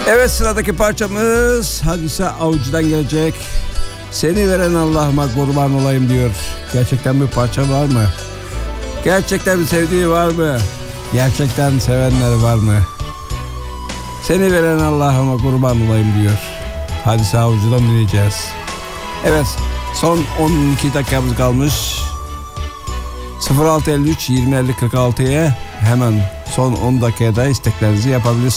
Evet, sıradaki parçamız Hadise Avcı'dan gelecek. Seni veren Allah'ıma kurban olayım diyor. Gerçekten bir parça var mı? Gerçekten bir sevdiği var mı? Gerçekten sevenler var mı? Seni veren Allah'ıma kurban olayım diyor. Hadise Avcı'dan dinleyeceğiz. Evet, son 12 dakikamız kalmış. 0653 2050 46'ya hemen son 10 dakikada isteklerinizi yapabilirsiniz.